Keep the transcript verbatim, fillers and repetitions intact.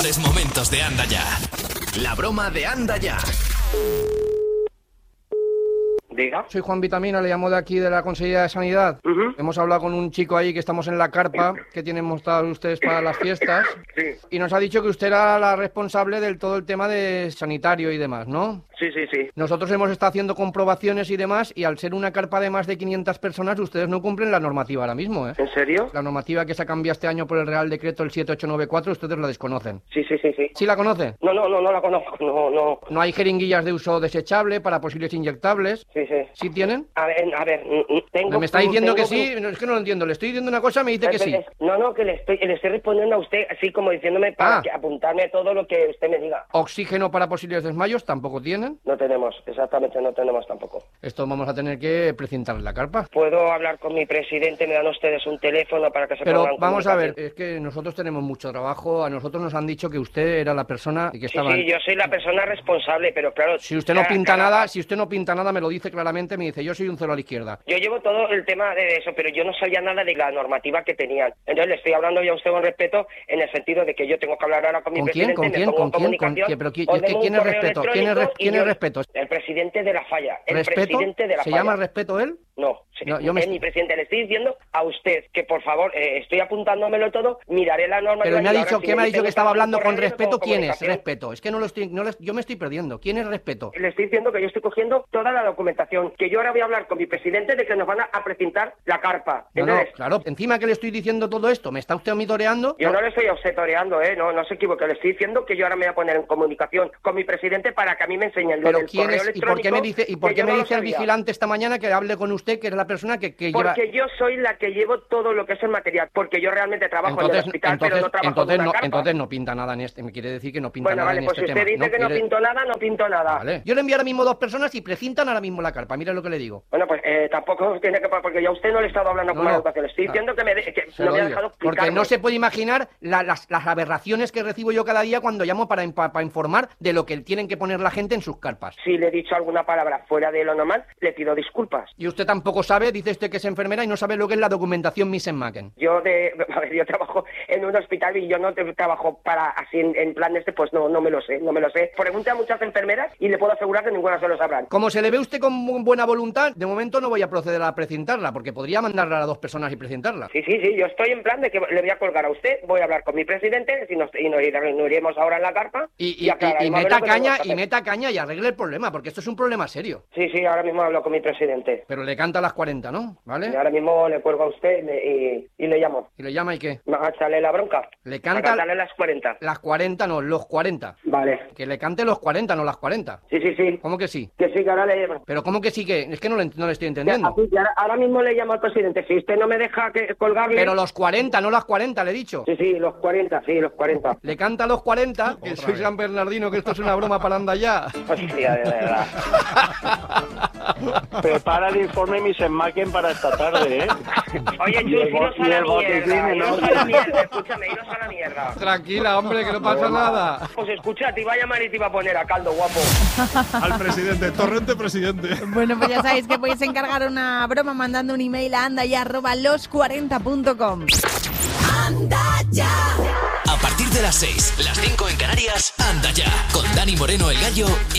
Tres momentos de Anda Ya. La broma de Anda Ya. Diga. Soy Juan Vitamina, le llamo de aquí de la Consejería de Sanidad. Uh-huh. Hemos hablado con un chico ahí que estamos en la carpa que tienen montados ustedes para las fiestas. Sí. Y nos ha dicho que usted era la responsable del todo el tema de sanitario y demás, ¿no? Sí, sí, sí. Nosotros hemos estado haciendo comprobaciones y demás, y al ser una carpa de más de quinientas personas, ustedes no cumplen la normativa ahora mismo, ¿eh? ¿En serio? La normativa que se ha cambiado este año por el Real Decreto el siete ocho nueve cuatro, ustedes la desconocen. Sí, sí, sí, sí. ¿Sí la conocen? No, no, no, no la conozco, no, no. No hay jeringuillas de uso desechable para posibles inyectables. Sí, sí. ¿Sí tienen? A ver, a ver, tengo... Me está diciendo que tengo- sí, no, es que no lo entiendo. Le estoy diciendo una cosa, me dice que sí. No, no, que le estoy, le estoy respondiendo a usted así como diciéndome para Ah. que apuntarme todo lo que usted me diga. Oxígeno para posibles desmayos tampoco tienen. No tenemos, exactamente, no tenemos tampoco. Esto vamos a tener que precintar en la carpa. ¿Puedo hablar con mi presidente? ¿Me dan ustedes un teléfono para que se Pero pongan en vamos a ver, comunicación? es que nosotros tenemos mucho trabajo. A nosotros nos han dicho que usted era la persona que Sí, estaba... sí, yo soy la persona responsable, pero claro... Si usted no cada- pinta cada- nada, si usted no pinta nada, me lo dice claramente, me dice, yo soy un cero a la izquierda. Yo llevo todo el tema de eso, pero yo no sabía nada de la normativa que tenían. Entonces le estoy hablando ya a usted con respeto en el sentido de que yo tengo que hablar ahora con mi ¿Con quién? presidente, ¿Con me quién? pongo ¿Con en quién? ¿Con comunicación, quién? Pero qui- os es que demos ¿quién un es correo respeto? ¿Quién es res- electrónico y quién es yo- respeto? El presidente de la falla. El ¿Respeto? presidente de la ¿Se falla. llama respeto él? No, sí, No, yo me es est- mi presidente. Le estoy diciendo a usted que, por favor, eh, estoy apuntándomelo todo, miraré la norma. Pero me ha y ahora dicho, si ¿qué me ha dice dicho que estaba un hablando con correo, respeto? con ¿Quién es? comunicación. Respeto. Es que no lo estoy, no les- yo me estoy perdiendo. ¿Quién es respeto? Le estoy diciendo que yo estoy cogiendo toda la documentación, que yo ahora voy a hablar con mi presidente de que nos van a, a precintar la carpa. No, no, Entonces, claro, encima que le estoy diciendo todo esto, ¿me está usted mitoreando? yo no le estoy obsetoreando, ¿eh? No, no se equivoque. Le estoy diciendo que yo ahora me voy a poner en comunicación con mi presidente para que a mí me enseñen lo Pero del quién correo es, ¿y por qué electrónico, me dice, y por que qué yo me no lo dice el sabía. vigilante esta mañana que hable con usted, que es la persona que, que lleva... Porque yo soy la que llevo todo lo que es el material, porque yo realmente trabajo en el Entonces, hospital, entonces, pero no trabajo entonces, en una no, carpa. entonces no pinta nada en este, me quiere decir que no pinta Bueno, nada vale, en pues este si usted tema. dice que no quiere- pinto nada, no pinto nada. Vale. Yo le envío ahora mismo dos personas y precintan ahora mismo la carpa, mire lo que le digo. Bueno, pues eh, tampoco tiene que... Porque yo a usted no le he estado hablando No, con mala no. educación. Le estoy Ah. diciendo que, me de- que Se no lo me ha digo. dejado Porque explicarme. no se puede imaginar la- las, las aberraciones que recibo yo cada día cuando llamo para, para, para informar de lo que tienen que poner la gente en sus carpas. Si le he dicho alguna palabra fuera de lo normal, le pido disculpas. Y usted tampoco sabe, dice usted que es enfermera y no sabe lo que es la documentación Misen-Macken. Yo de, a ver, yo trabajo en un hospital y yo no te- trabajo para así en, en plan de este, pues no, no me lo sé, no me lo sé. Pregunte a muchas enfermeras y le puedo asegurar que ninguna se lo sabrán. Como se le ve usted con bu- buena voluntad, de momento no voy a proceder a precintarla, porque podría mandarla a dos personas y precintarla. Sí, sí, sí, yo estoy en plan de que le voy a colgar a usted, voy a hablar con mi presidente si nos, y nos iremos ahora en la carpa. Y, y, y, aclararemos y a ver meta lo que caña, tenemos que y hacer. meta caña y arregle el problema, porque esto es un problema serio. Sí, sí, ahora mismo hablo con mi presidente. Pero le canta a las cuarenta, ¿no? Y ¿Vale? ahora mismo le cuelgo a usted y, y, y le llamo. ¿Y le llama y qué? ¿Me va a echarle la bronca? Le A canta cantarle las cuarenta. las cuarenta, no, los cuarenta. Vale. Que le cante los cuarenta, no las cuarenta. Sí, sí, sí. ¿Cómo que sí? Que sí, que ahora le llamo. Pero ¿cómo que sí que? Es que no le, no le estoy Ya, entendiendo. así, y ahora, ahora mismo le llamo al presidente. Si usted no me deja que colgarle... Pero los cuarenta, no las cuarenta, le he dicho. Sí, sí, los cuarenta, sí, los cuarenta. Le canta a los cuarenta, que soy San Bernardino, que esto es una broma para andar ya. Hostia, de verdad. Prepara el informe Misen-Macken para esta tarde, ¿eh? Oye, Y Chus, el iros bo- a y la el botiquín mierda, iros enorme. a la mierda, escúchame, iros a la mierda. Tranquila, hombre, que no pasa nada. Pues escucha, te iba a llamar y te iba a poner a caldo, guapo. Al presidente, torrente presidente. Bueno, pues ya sabéis que podéis encargar una broma mandando un email a anda ya arroba los cuarenta punto com. A partir de las seis, las cinco en Canarias, Anda Ya, con Dani Moreno el Gallo y